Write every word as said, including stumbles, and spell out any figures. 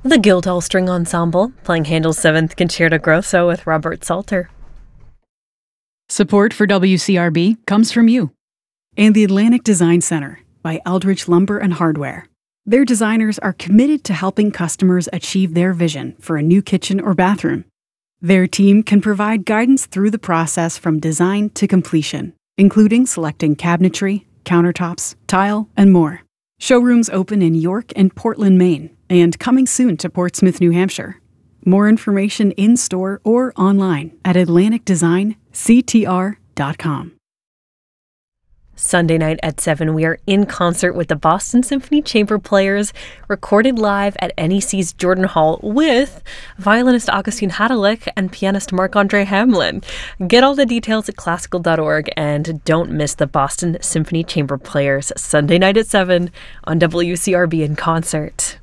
The Guildhall String Ensemble, playing Handel's Seventh Concerto Grosso with Robert Salter. Support for W C R B comes from you. And the Atlantic Design Center by Eldridge Lumber and Hardware. Their designers are committed to helping customers achieve their vision for a new kitchen or bathroom. Their team can provide guidance through the process from design to completion, including selecting cabinetry, countertops, tile, and more. Showrooms open in York and Portland, Maine, and coming soon to Portsmouth, New Hampshire. More information in-store or online at atlantic design c t r dot com. Sunday night at seven, we are in concert with the Boston Symphony Chamber Players, recorded live at N E C's Jordan Hall with violinist Augustine Hadalick and pianist Marc-Andre Hamlin. Get all the details at classical dot org and don't miss the Boston Symphony Chamber Players Sunday night at seven on W C R B in concert.